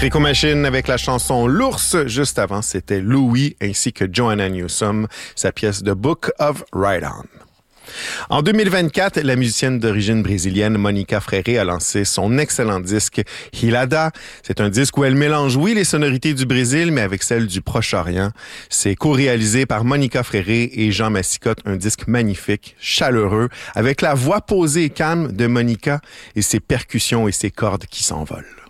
Electric Machine avec la chanson L'Ours. Juste avant, c'était Louis ainsi que Joanna Newsom, sa pièce The Book of Ride On. En 2024, la musicienne d'origine brésilienne Monica Freire a lancé son excellent disque Hilada. C'est un disque où elle mélange, oui, les sonorités du Brésil, mais avec celles du Proche-Orient. C'est co-réalisé par Monica Freire et Jean Massicotte, un disque magnifique, chaleureux, avec la voix posée et calme de Monica et ses percussions et ses cordes qui s'envolent.